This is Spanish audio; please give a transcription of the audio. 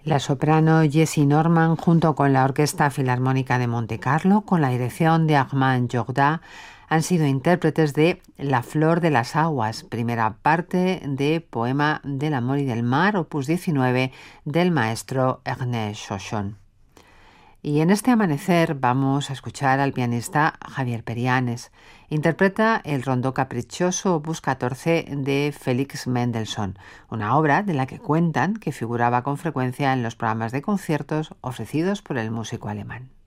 La soprano Jessie Norman, junto con la Orquesta Filarmónica de Montecarlo, con la dirección de Armand Jorda, han sido intérpretes de La Flor de las Aguas, primera parte de Poema del Amor y del Mar, opus 19, del maestro Ernest Chochon. Y en este amanecer vamos a escuchar al pianista Javier Perianes. Interpreta el Rondó Caprichoso opus 14 de Félix Mendelssohn, una obra de la que cuentan que figuraba con frecuencia en los programas de conciertos ofrecidos por el músico alemán.